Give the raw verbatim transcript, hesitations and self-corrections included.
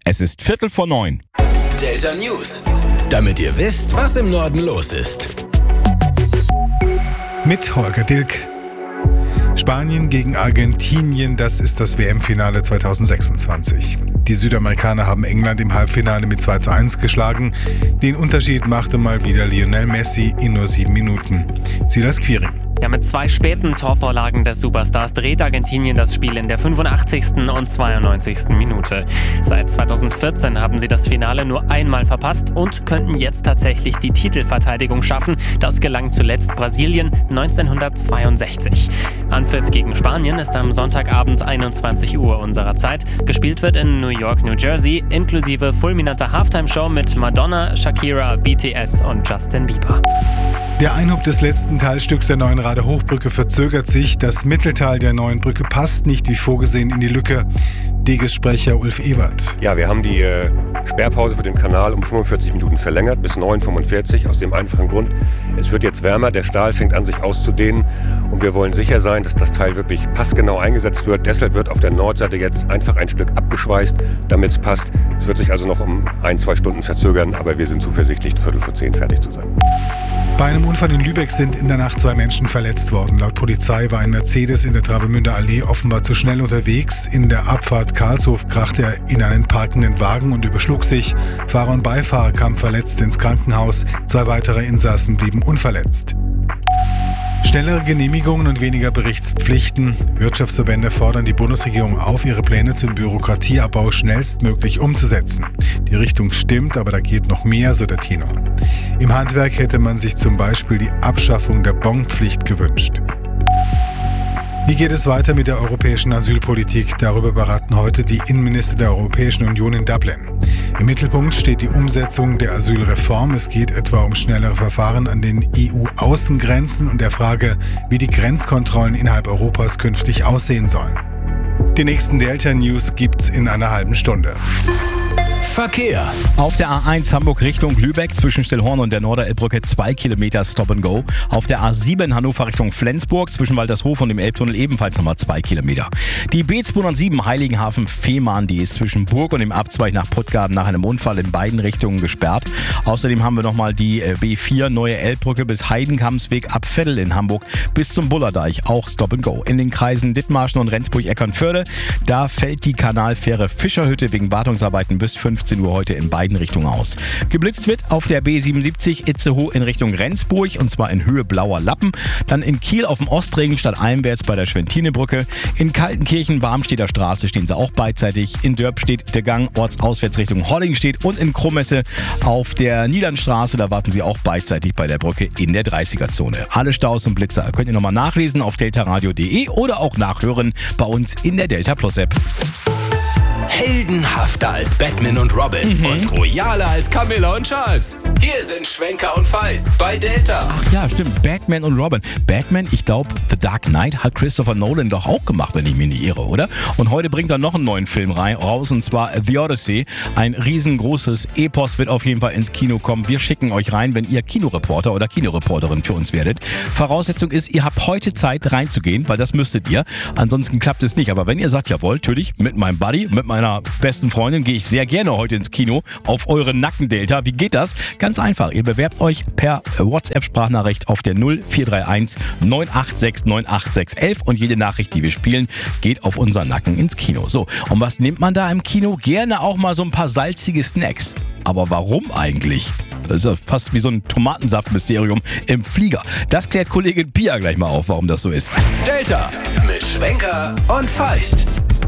Es ist Viertel vor neun. Delta News, damit ihr wisst, was im Norden los ist. Mit Holger Dilk. Spanien gegen Argentinien, das ist das W M-Finale zweitausendsechsundzwanzig. Die Südamerikaner haben England im Halbfinale mit zwei zu eins geschlagen. Den Unterschied machte mal wieder Lionel Messi in nur sieben Minuten. Silas Quiring. Ja, mit zwei späten Torvorlagen des Superstars dreht Argentinien das Spiel in der fünfundachtzigsten und zweiundneunzigsten Minute. Seit zweitausendvierzehn haben sie das Finale nur einmal verpasst und könnten jetzt tatsächlich die Titelverteidigung schaffen. Das gelang zuletzt Brasilien neunzehnhundertzweiundsechzig. Anpfiff gegen Spanien ist am Sonntagabend einundzwanzig Uhr unserer Zeit. Gespielt wird in New York, New Jersey, inklusive fulminanter Halftime-Show mit Madonna, Shakira, B T S und Justin Bieber. Der Einhub des letzten Teilstücks der neuen Radehochbrücke verzögert sich. Das Mittelteil der neuen Brücke passt nicht wie vorgesehen in die Lücke. Deges-Sprecher Ulf Ewert. Ja, wir haben die äh, Sperrpause für den Kanal um fünfundvierzig Minuten verlängert bis neun Uhr fünfundvierzig. Aus dem einfachen Grund, es wird jetzt wärmer, der Stahl fängt an sich auszudehnen und wir wollen sicher sein, dass das Teil wirklich passgenau eingesetzt wird. Deshalb wird auf der Nordseite jetzt einfach ein Stück abgeschweißt, damit es passt. Es wird sich also noch um ein, zwei Stunden verzögern, aber wir sind zuversichtlich, Viertel vor zehn fertig zu sein. Bei einem Unfall in Lübeck sind in der Nacht zwei Menschen verletzt worden. Laut Polizei war ein Mercedes in der Travemünder Allee offenbar zu schnell unterwegs. In der Abfahrt Karlshof krachte er in einen parkenden Wagen und überschlug sich. Fahrer und Beifahrer kamen verletzt ins Krankenhaus. Zwei weitere Insassen blieben unverletzt. Schnellere Genehmigungen und weniger Berichtspflichten. Wirtschaftsverbände fordern die Bundesregierung auf, ihre Pläne zum Bürokratieabbau schnellstmöglich umzusetzen. Die Richtung stimmt, aber da geht noch mehr, so der Tenor. Im Handwerk hätte man sich zum Beispiel die Abschaffung der Bonpflicht gewünscht. Wie geht es weiter mit der europäischen Asylpolitik? Darüber beraten heute die Innenminister der Europäischen Union in Dublin. Im Mittelpunkt steht die Umsetzung der Asylreform. Es geht etwa um schnellere Verfahren an den E U-Außengrenzen und der Frage, wie die Grenzkontrollen innerhalb Europas künftig aussehen sollen. Die nächsten Delta News gibt's in einer halben Stunde. Verkehr. Auf der A eins Hamburg Richtung Lübeck zwischen Stillhorn und der Norderelbbrücke zwei Kilometer Stop and Go. Auf der A sieben Hannover Richtung Flensburg zwischen Waltershof und dem Elbtunnel ebenfalls nochmal zwei Kilometer. Die B zweihundertsieben Heiligenhafen-Fehmarn, die ist zwischen Burg und dem Abzweig nach Puttgarden nach einem Unfall in beiden Richtungen gesperrt. Außerdem haben wir nochmal die B vier Neue Elbbrücke bis Heidenkampsweg ab Veddel in Hamburg bis zum Bullerdeich, auch Stop and Go. In den Kreisen Dithmarschen und Rendsburg-Eckernförde, da fällt die Kanalfähre Fischerhütte wegen Wartungsarbeiten bis fünfzehn Uhr heute in beiden Richtungen aus. Geblitzt wird auf der B siebenundsiebzig Itzehoe in Richtung Rendsburg und zwar in Höhe Blauer Lappen. Dann in Kiel auf dem Ostring stadteinwärts bei der Schwentinebrücke. In Kaltenkirchen Barmstedter Straße stehen sie auch beidseitig. In Dörp steht der Gang ortsauswärts Richtung Hollingstedt und in Krummesse auf der Niedernstraße, da warten sie auch beidseitig bei der Brücke in der dreißiger-Zone. Alle Staus und Blitzer könnt ihr nochmal nachlesen auf deltaradio punkt de oder auch nachhören bei uns in der Delta Plus App. Heldenhafter als Batman und Robin mhm. und royaler als Camilla und Charles. Hier sind Schwenker und Feist bei Delta. Ach ja, stimmt. Batman und Robin. Batman, ich glaube, The Dark Knight hat Christopher Nolan doch auch gemacht, wenn ich mich nicht irre, oder? Und heute bringt er noch einen neuen Film rein, raus, und zwar The Odyssey. Ein riesengroßes Epos wird auf jeden Fall ins Kino kommen. Wir schicken euch rein, wenn ihr Kinoreporter oder Kinoreporterin für uns werdet. Voraussetzung ist, ihr habt heute Zeit reinzugehen, weil das müsstet ihr. Ansonsten klappt es nicht. Aber wenn ihr sagt, jawohl, natürlich, mit meinem Buddy, mit meiner besten Freundin gehe ich sehr gerne heute ins Kino auf eure Nackendelta. Wie geht das? Ganz einfach. Ihr bewerbt euch per WhatsApp-Sprachnachricht auf der null vier drei eins neun acht sechs neun acht sechs eins eins und jede Nachricht, die wir spielen, geht auf unseren Nacken ins Kino. So, und was nimmt man da im Kino? Gerne auch mal so ein paar salzige Snacks. Aber warum eigentlich? Das ist ja fast wie so ein Tomatensaft-Mysterium im Flieger. Das klärt Kollegin Pia gleich mal auf, warum das so ist. Delta mit Schwenker und Feist.